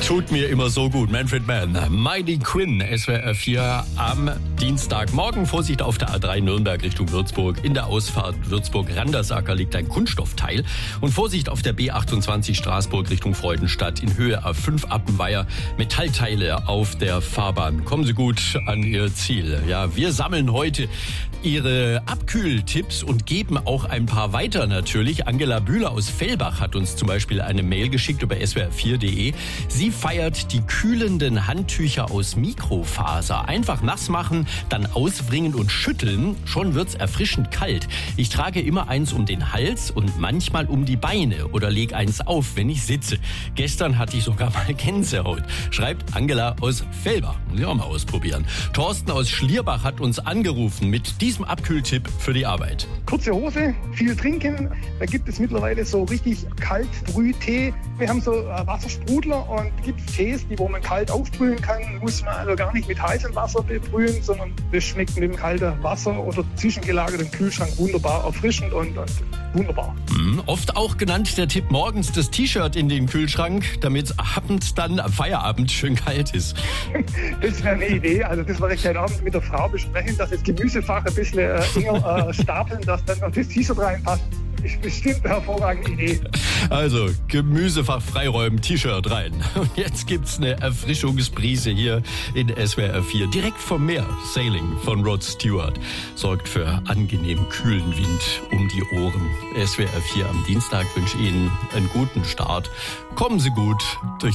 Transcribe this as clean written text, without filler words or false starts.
Tut mir immer so gut. Manfred Mann, Mighty Quinn, SWR 4 am Dienstagmorgen. Vorsicht auf der A3 Nürnberg Richtung Würzburg. In der Ausfahrt Würzburg-Randersacker liegt ein Kunststoffteil. Und Vorsicht auf der B28 Straßburg Richtung Freudenstadt. In Höhe A5 Appenweier. Metallteile auf der Fahrbahn. Kommen Sie gut an Ihr Ziel. Ja, wir sammeln heute Ihre Abkühltipps und geben auch ein paar weiter natürlich. Angela Bühler aus Fellbach hat uns zum Beispiel eine Mail geschickt über swr4.de. Sie feiert die kühlenden Handtücher aus Mikrofaser. Einfach nass machen, dann auswringen und schütteln. Schon wird's erfrischend kalt. Ich trage immer eins um den Hals und manchmal um die Beine oder leg eins auf, wenn ich sitze. Gestern hatte ich sogar mal Gänsehaut, schreibt Angela aus Fellbach. Muss ich auch mal ausprobieren. Thorsten aus Schlierbach hat uns angerufen mit diesem Abkühltipp für die Arbeit. Kurze Hose, viel trinken. Da gibt es mittlerweile so richtig Kaltbrühtee. Wir haben so Wassersprudler und gibt Tees, die wo man kalt aufbrühen kann. Muss man also gar nicht mit heißem Wasser bebrühen, sondern das schmeckt mit dem kalten Wasser oder zwischengelagert im Kühlschrank wunderbar erfrischend und wunderbar. Oft auch genannt der Tipp, morgens das T-Shirt in den Kühlschrank, damit es abends dann am Feierabend schön kalt ist. Das wäre eine Idee. Also das werde ich heute Abend mit der Frau besprechen, dass das Gemüsefach ein bisschen enger stapeln, dass dann noch das T-Shirt reinpasst. Ist bestimmt eine hervorragende Idee. Also, Gemüsefach freiräumen, T-Shirt rein. Und jetzt gibt's eine Erfrischungsprise hier in SWR 4. Direkt vom Meer. Sailing von Rod Stewart sorgt für angenehm kühlen Wind um die Ohren. SWR 4 am Dienstag wünsche Ihnen einen guten Start. Kommen Sie gut durch